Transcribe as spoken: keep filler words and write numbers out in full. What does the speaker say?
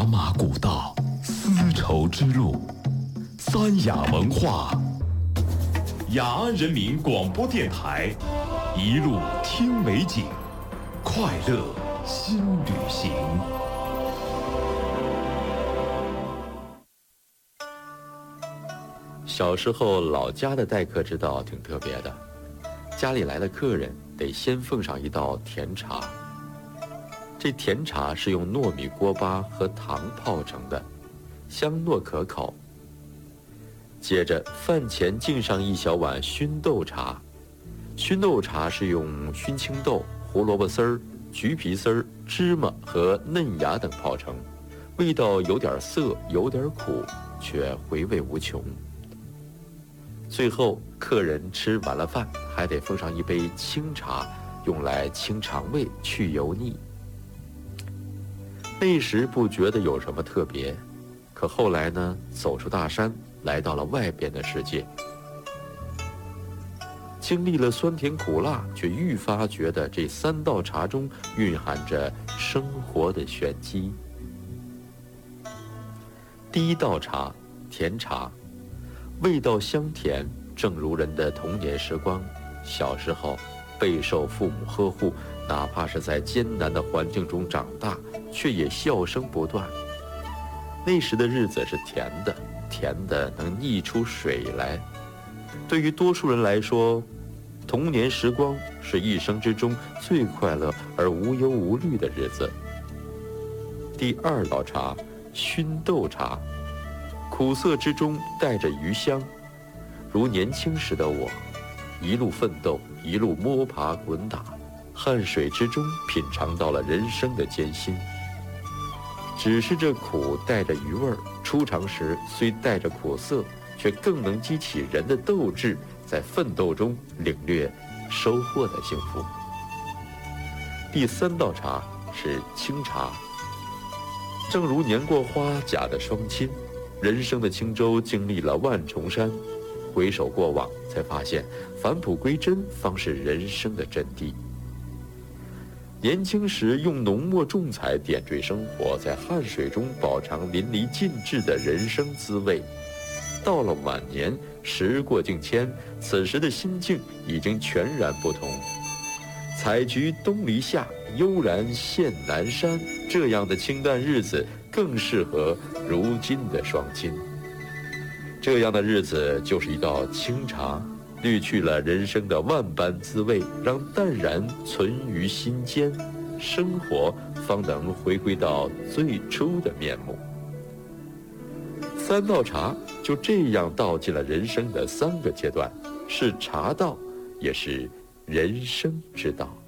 马古道，丝绸之路，三雅文化，雅安人民广播电台，一路听美景，快乐新旅行。 小时候老家的待客之道挺特别的，家里来的客人得先奉上一道甜茶。这甜茶是用糯米锅巴和糖泡成的，香糯可口。接着饭前敬上一小碗熏豆茶，熏豆茶是用熏青豆、胡萝卜丝儿、橘皮丝儿、芝麻和嫩芽等泡成，味道有点涩，有点苦，却回味无穷。最后客人吃完了饭，还得奉上一杯清茶，用来清肠胃、去油腻。那时不觉得有什么特别，可后来呢，走出大山，来到了外边的世界，经历了酸甜苦辣，却愈发觉得这三道茶中蕴含着生活的玄机。第一道茶，甜茶，味道香甜，正如人的童年时光。小时候备受父母呵护，哪怕是在艰难的环境中长大，却也笑声不断。那时的日子是甜的，甜的能溢出水来。对于多数人来说，童年时光是一生之中最快乐而无忧无虑的日子。第二道茶，熏豆茶，苦涩之中带着余香。如年轻时的我，一路奋斗，一路摸爬滚打，汗水之中品尝到了人生的艰辛。只是这苦带着余味儿，出尝时虽带着苦涩，却更能激起人的斗志，在奋斗中领略收获的幸福。第三道茶是清茶，正如年过花甲的双亲，人生的轻舟经历了万重山，回首过往，才发现返璞归真方是人生的真谛。年轻时用浓墨重彩点缀生活，在汗水中饱尝淋漓尽致的人生滋味。到了晚年，时过境迁，此时的心境已经全然不同。采菊东篱下，悠然见南山，这样的清淡日子更适合如今的双亲。这样的日子就是一道清茶，滤去了人生的万般滋味，让淡然存于心间，生活方能回归到最初的面目。三道茶就这样道尽了人生的三个阶段，是茶道，也是人生之道。